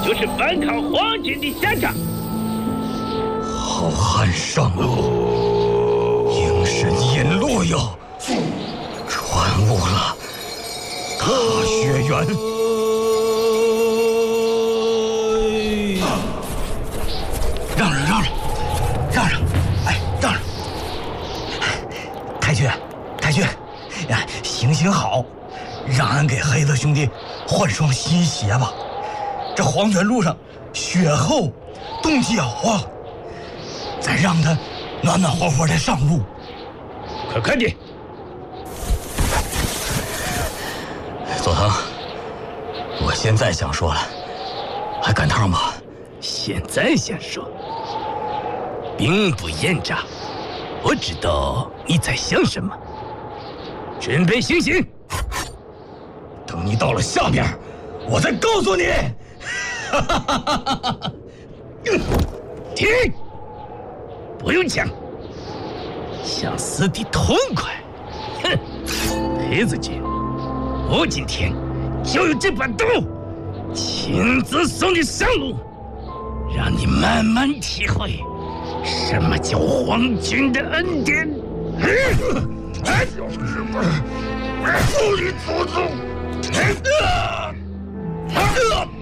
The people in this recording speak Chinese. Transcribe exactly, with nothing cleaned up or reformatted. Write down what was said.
就是反抗皇军的下场。 好汉上路，应是引洛药，传误了大雪原。 让让让让，让让，哎，让让！太君，太君，哎，行行好，让俺给黑子兄弟换双新鞋吧。这黄泉路上雪厚，冻脚啊，再让他暖暖和和的上路。 快快点！ 佐藤，我现在想说了，还赶趟吗？ 现在想说，兵不厌诈，我知道你在想什么。准备行刑。 等你到了下边，我再告诉你。 停！不用讲，想死的痛快。哼，黑子君，我今天就用这把刀亲自送你上路，让你慢慢体会什么叫皇军的恩典。 小日本，负你祖宗！